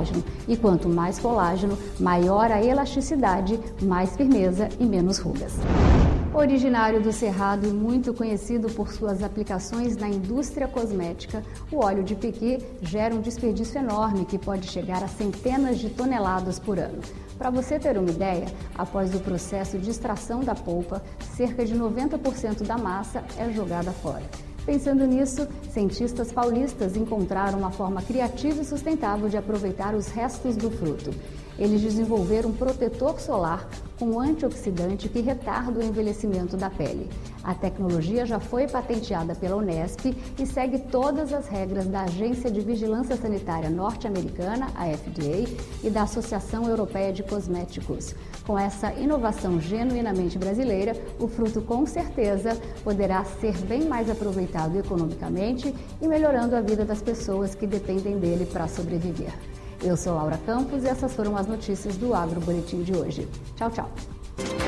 colágeno. E quanto mais colágeno, maior a elasticidade, mais firmeza e menos rugas. Originário do Cerrado e muito conhecido por suas aplicações na indústria cosmética, o óleo de piqui gera um desperdício enorme que pode chegar a centenas de toneladas por ano. Para você ter uma ideia, após o processo de extração da polpa, cerca de 90% da massa é jogada fora. Pensando nisso, cientistas paulistas encontraram uma forma criativa e sustentável de aproveitar os restos do fruto. Eles desenvolveram um protetor solar com antioxidante que retarda o envelhecimento da pele. A tecnologia já foi patenteada pela Unesp e segue todas as regras da Agência de Vigilância Sanitária Norte-Americana, a FDA, e da Associação Europeia de Cosméticos. Com essa inovação genuinamente brasileira, o fruto com certeza poderá ser bem mais aproveitado economicamente e melhorando a vida das pessoas que dependem dele para sobreviver. Eu sou Laura Campos e essas foram as notícias do Agro Boletim de hoje. Tchau, tchau!